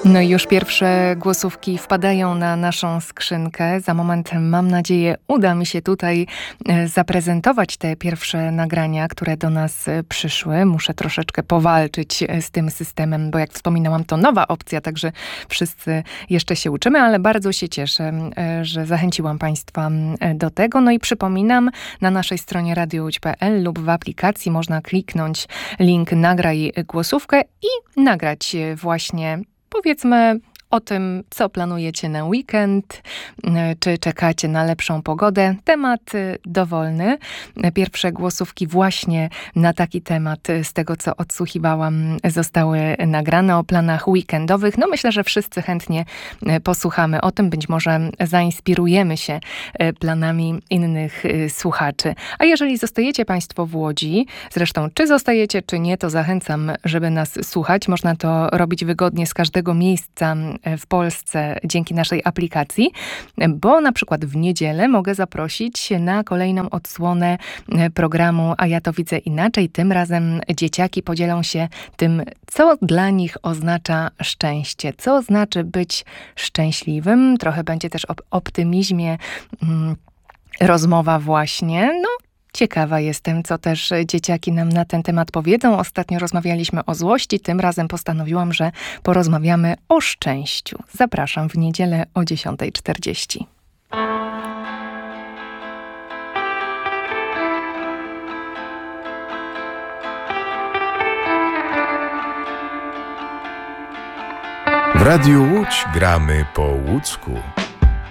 No i już pierwsze głosówki wpadają na naszą skrzynkę. Za moment, mam nadzieję, uda mi się tutaj zaprezentować te pierwsze nagrania, które do nas przyszły. Muszę troszeczkę powalczyć z tym systemem, bo jak wspominałam, to nowa opcja, także wszyscy jeszcze się uczymy, ale bardzo się cieszę, że zachęciłam Państwa do tego. No i przypominam, na naszej stronie radiołódź.pl lub w aplikacji można kliknąć link nagraj głosówkę i nagrać właśnie, powiedzmy, o tym, co planujecie na weekend, czy czekacie na lepszą pogodę. Temat dowolny. Pierwsze głosówki właśnie na taki temat, z tego co odsłuchiwałam, zostały nagrane o planach weekendowych. No myślę, że wszyscy chętnie posłuchamy o tym. Być może zainspirujemy się planami innych słuchaczy. A jeżeli zostajecie Państwo w Łodzi, zresztą czy zostajecie, czy nie, to zachęcam, żeby nas słuchać. Można to robić wygodnie z każdego miejsca w Polsce dzięki naszej aplikacji, bo na przykład w niedzielę mogę zaprosić na kolejną odsłonę programu A ja to widzę inaczej. Tym razem dzieciaki podzielą się tym, co dla nich oznacza szczęście, co znaczy być szczęśliwym. Trochę będzie też o optymizmie rozmowa właśnie. No, ciekawa jestem, co też dzieciaki nam na ten temat powiedzą. Ostatnio rozmawialiśmy o złości, tym razem postanowiłam, że porozmawiamy o szczęściu. Zapraszam w niedzielę o 10:40. W Radiu Łódź gramy po łódzku.